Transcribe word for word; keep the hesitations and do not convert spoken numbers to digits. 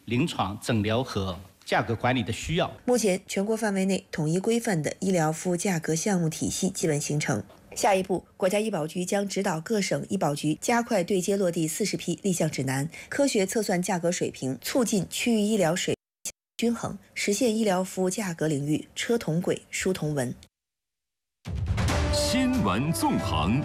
临床诊疗和价格管理的需要。 目前，全国范围内统一规范的医疗服务价格项目体系基本形成。下一步，国家医保局将指导各省医保局加快对接落地四十批立项指南，科学测算价格水平，促进区域医疗水平均衡，实现医疗服务价格领域车同轨、书同文。 新闻纵横。